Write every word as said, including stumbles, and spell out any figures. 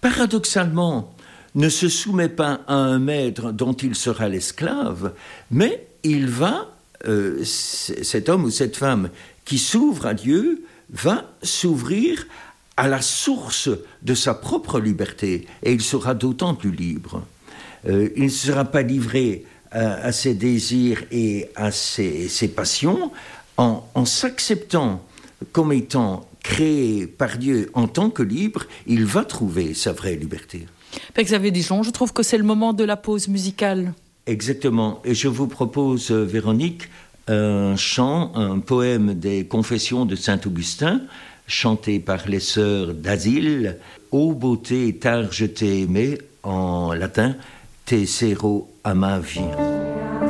paradoxalement, ne se soumet pas à un maître dont il sera l'esclave, mais il va, euh, cet homme ou cette femme qui s'ouvre à Dieu, va s'ouvrir à la source de sa propre liberté, et il sera d'autant plus libre. Euh, il ne sera pas livré à, à ses désirs et à ses, ses passions en, en s'acceptant comme étant créé par Dieu en tant que libre, il va trouver sa vraie liberté. Père Xavier Dijon, je trouve que c'est le moment de la pause musicale. Exactement, et je vous propose, euh, Véronique, un chant, un poème des Confessions de Saint-Augustin, chanté par les sœurs d'Asile. Ô beauté, tard je t'ai aimé, en latin, te sero amavi.